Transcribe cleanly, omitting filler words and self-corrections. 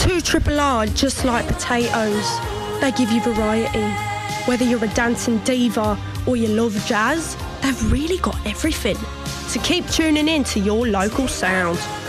2 Triple R just like potatoes. They give you variety. Whether you're a dancing diva or you love jazz, they've really got everything. So keep tuning in to your local sound.